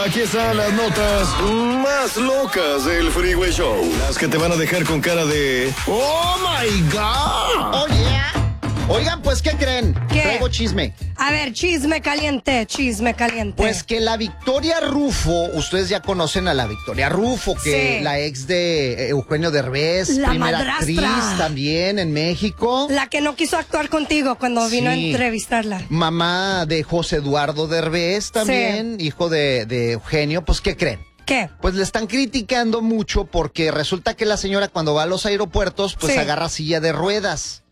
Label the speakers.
Speaker 1: aquí están las notas más locas del Freeway Show. Las que te van a dejar con cara de ¡Oh, my God!
Speaker 2: Oh, yeah. Oigan, pues, ¿qué creen?
Speaker 3: ¿Qué?
Speaker 2: Traigo chisme.
Speaker 3: A ver, chisme caliente.
Speaker 2: Pues que la Victoria Rufo, ustedes ya conocen a la Victoria Rufo, que
Speaker 3: Sí.
Speaker 2: la ex de Eugenio Derbez,
Speaker 3: La
Speaker 2: primera
Speaker 3: madrastra.
Speaker 2: actriz también en México.
Speaker 3: La que no quiso actuar contigo cuando vino a
Speaker 2: Sí.
Speaker 3: entrevistarla.
Speaker 2: Mamá de José Eduardo Derbez también, hijo de Eugenio. Pues, ¿qué creen?
Speaker 3: ¿Qué?
Speaker 2: Pues le están criticando mucho porque resulta que la señora cuando va a los aeropuertos, pues
Speaker 3: Sí.
Speaker 2: agarra silla de ruedas.